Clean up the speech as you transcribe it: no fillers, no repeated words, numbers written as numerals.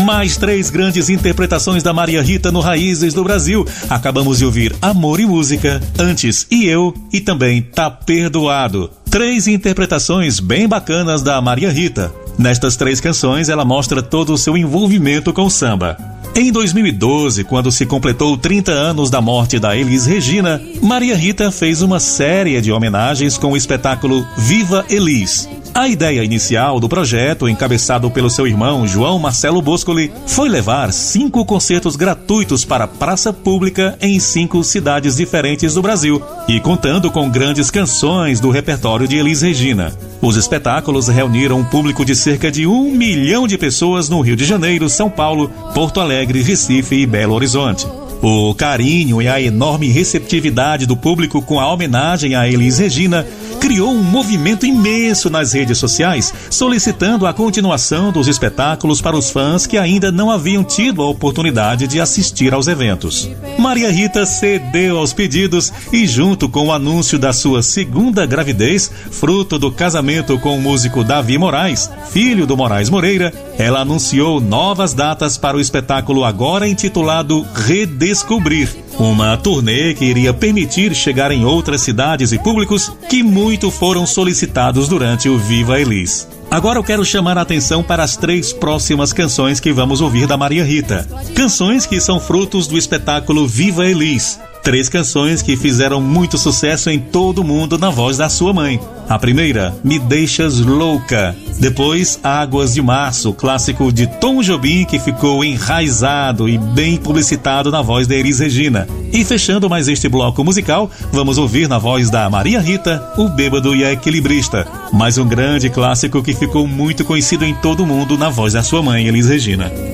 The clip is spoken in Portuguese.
Mais 3 grandes interpretações da Maria Rita no Raízes do Brasil. Acabamos de ouvir Amor e Música, Antes e Eu e também Tá Perdoado. 3 interpretações bem bacanas da Maria Rita. Nestas 3 canções, ela mostra todo o seu envolvimento com o samba. Em 2012, quando se completou 30 anos da morte da Elis Regina, Maria Rita fez uma série de homenagens com o espetáculo Viva Elis. A ideia inicial do projeto, encabeçado pelo seu irmão João Marcelo Boscoli, foi levar 5 concertos gratuitos para a praça pública em 5 cidades diferentes do Brasil e contando com grandes canções do repertório de Elis Regina. Os espetáculos reuniram um público de cerca de 1 milhão de pessoas no Rio de Janeiro, São Paulo, Porto Alegre, Recife e Belo Horizonte. O carinho e a enorme receptividade do público com a homenagem a Elis Regina criou um movimento imenso nas redes sociais, solicitando a continuação dos espetáculos para os fãs que ainda não haviam tido a oportunidade de assistir aos eventos. Maria Rita cedeu aos pedidos e, junto com o anúncio da sua 2ª gravidez, fruto do casamento com o músico Davi Moraes, filho do Moraes Moreira, ela anunciou novas datas para o espetáculo agora intitulado Redescobrir, uma turnê que iria permitir chegar em outras cidades e públicos que muito foram solicitados durante o Viva Elis. Agora eu quero chamar a atenção para as 3 próximas canções que vamos ouvir da Maria Rita. Canções que são frutos do espetáculo Viva Elis. 3 canções que fizeram muito sucesso em todo o mundo na voz da sua mãe. A primeira, Me Deixas Louca. Depois, Águas de Março, clássico de Tom Jobim, que ficou enraizado e bem publicitado na voz da Elis Regina. E fechando mais este bloco musical, vamos ouvir na voz da Maria Rita, O Bêbado e a Equilibrista. Mais um grande clássico que ficou muito conhecido em todo o mundo na voz da sua mãe, Elis Regina.